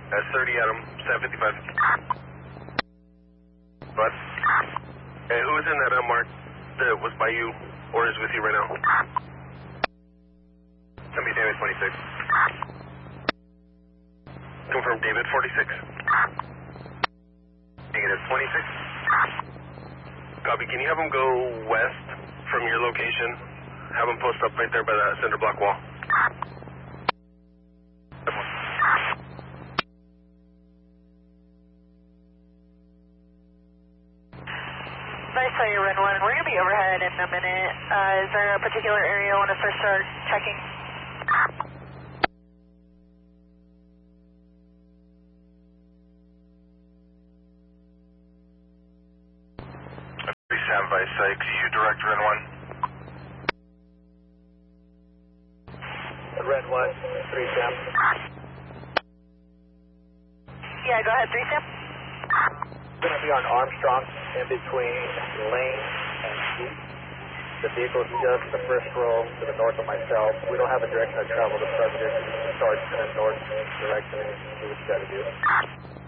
That's 30 Adam, 755. But, hey, who is in that mark that was by you or is with you right now? Somebody David 46. Confirm David 46. Negative 26. Copy, can you have him go west from your location? Have him post up right there by that center block wall. Nice to you, Red 1. We're going to be overhead in a minute. Is there a particular area you want us to start checking? Stand by site. You direct Red 1. Red 1, 3 Sam. Yeah, go ahead, 3 Sam. Going to be on Armstrong in between Lane and East. The vehicle's just the first row to the north of myself. We don't have a direction of travel. The president starts in the north direction and see what you got to do.